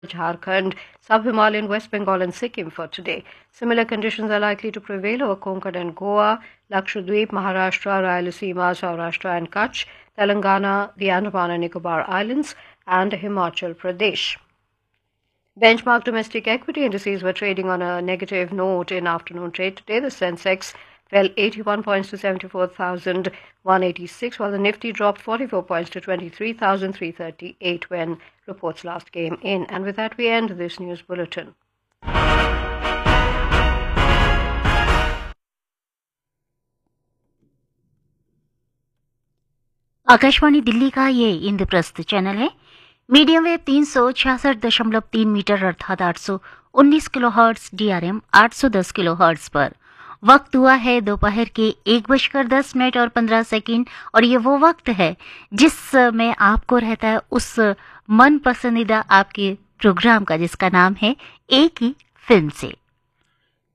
Jharkhand, Sub-Himalayan, West Bengal and Sikkim for today. Similar conditions are likely to prevail over Konkan and Goa, Lakshadweep, Maharashtra, Rayalaseema, Saurashtra and Kutch, Telangana, the Andaman and Nicobar Islands and Himachal Pradesh. Benchmark domestic equity indices were trading on a negative note in afternoon trade today. The Sensex fell 81 points to 74,186, while the Nifty dropped 44 points to 23,338 when reports last came in. And with that, we end this news bulletin. Akashvani Delhi का ये Indraprastha channel है। Medium wave 366.3 metre अर्थात 819 kilohertz, DRM 810 kilohertz पर। वक्त हुआ है दोपहर के 1:10 और 15 सेकंड और ये वो वक्त है जिस में आपको रहता है उस मन पसंदीदा आपके प्रोग्राम का जिसका नाम है एक ही फिल्म से।